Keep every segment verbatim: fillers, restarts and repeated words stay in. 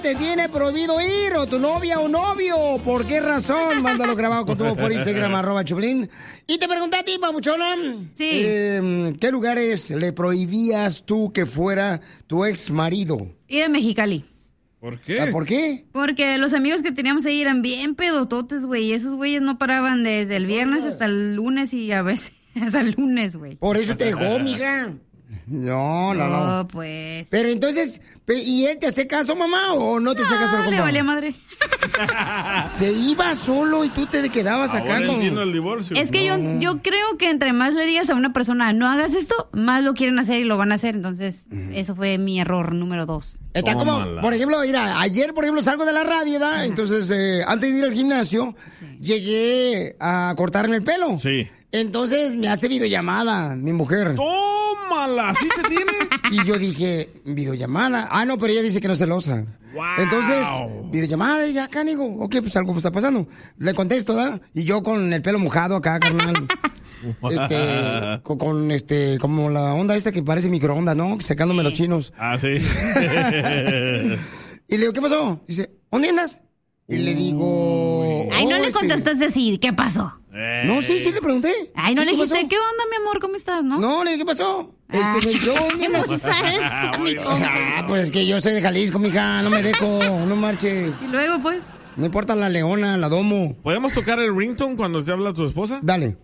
te tiene prohibido ir, o tu novia o novio. ¿Por qué razón? Mándalo grabado con tu voz por Instagram, arroba Choplin. Y te pregunté a ti, papuchona. Sí. Eh, ¿Qué lugares le prohibías tú que fuera tu ex marido? Ir a Mexicali. ¿Por qué? ¿Ah, ¿Por qué? Porque los amigos que teníamos ahí eran bien pedototes, güey. Y esos güeyes no paraban desde el viernes hasta el lunes y a veces hasta el lunes, güey. Por eso te dejó, mija. No, no, no. No, pues. Pero entonces, pe- ¿y él te hace caso, mamá, o no te hace caso? No, le valía madre. Se iba solo y tú te quedabas Ahora acá con... entiendo el divorcio. Es que yo, yo creo que entre más le digas a una persona no hagas esto, más lo quieren hacer y lo van a hacer. Entonces, eso fue mi error número dos. Está como, Tómala. por ejemplo, mira, ayer, por ejemplo, salgo de la radio, ¿verdad? Entonces, eh, antes de ir al gimnasio, llegué a cortarme el pelo. Sí. Entonces, me hace videollamada mi mujer. ¡Tómala! ¿Sí te tiene? Y yo dije, ¿videollamada? Ah, no, pero ella dice que no es celosa. Wow. Entonces, videollamada, y acá, digo, ok, pues algo está pasando. Le contesto, ¿verdad? Y yo con el pelo mojado acá, carnal. este, con, con, este, como la onda esta que parece microondas, ¿no? Secándome los chinos. Ah, sí. Y le digo, ¿qué pasó? Dice, ¿dónde andas? Y le digo... Ay, no "Oh, le este, contestaste así. ¿Qué pasó? No, sí, sí le pregunté. Ay, no Sí, le ¿qué dijiste, pasó? ¿qué onda, mi amor? ¿Cómo estás, no? No, le dije, ¿qué pasó? Ah, Este, me dijo, ¿dónde qué andas? salsa, mi compa. Ah, pues es que yo soy de Jalisco, mija, no me dejo, no marches. Y luego, pues, No importa la leona, la domo. ¿Podemos tocar el ringtone cuando te habla tu esposa? Dale.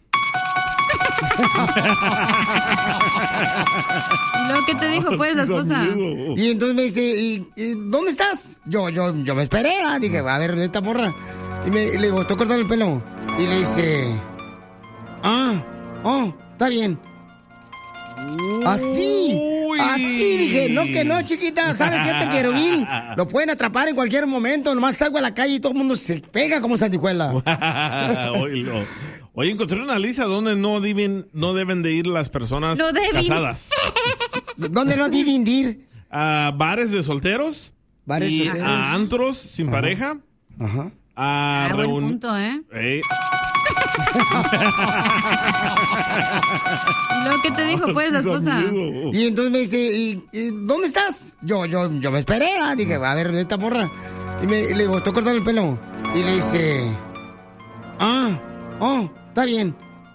¿y luego qué te dijo, pues, la esposa? Y entonces me dice, ¿y, y dónde estás? Yo, yo, yo me esperé, ¿ah? Dije, a ver, esta morra. Y me, le digo, estoy cortando el pelo. Y le dice, ah, oh, está bien. Así, Uy. así dije, no que no, chiquita, ¿sabes qué? Este querubín lo pueden atrapar en cualquier momento, nomás salgo a la calle y todo el mundo se pega como sandijuela. Oílo. Oye, encontré una lista donde no deben, no deben de ir las personas No deben. casadas. ¿Dónde no deben de ir? A bares de solteros. Bares y solteros. a antros sin pareja. Ajá. A Ah, buen reun- punto, ¿eh? Ey. ¿Y luego qué te dijo, pues, la esposa? Y entonces me dice, ¿y, y dónde estás? Yo, yo, yo me esperé, ¿ah? Dije, a ver, esta morra. Y me, le digo, estoy cortando el pelo. Y le dice, ah, oh, está bien.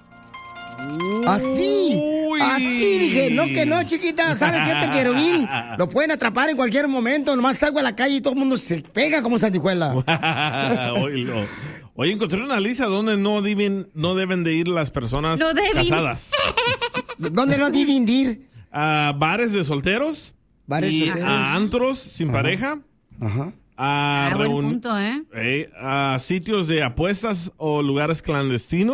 Así, Uy. así dije, no que no, chiquita, ¿sabes qué? Este querubín lo pueden atrapar en cualquier momento, nomás salgo a la calle y todo el mundo se pega como sandijuela. Oílo. Oye, encontré una lista donde no deben, no deben de ir las personas No deben. casadas. ¿Dónde no deben de ir? A bares de solteros. Bares y solteros. a antros sin pareja. Ajá. A, Ah, buen reun- punto, ¿eh? Ey, a sitios de apuestas o lugares clandestinos.